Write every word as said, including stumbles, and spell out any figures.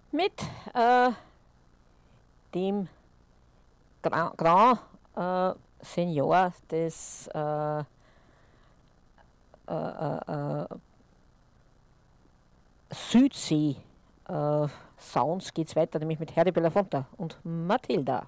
mit äh, dem Grand, Grand äh, Senior des äh, äh, äh, Südsee äh, Sounds geht es weiter, nämlich mit Harry Belafonte und Matilda.